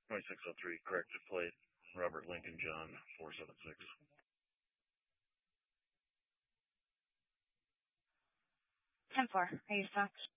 2603, corrected plate, Robert Lincoln John 476. 10-4, are you stopped?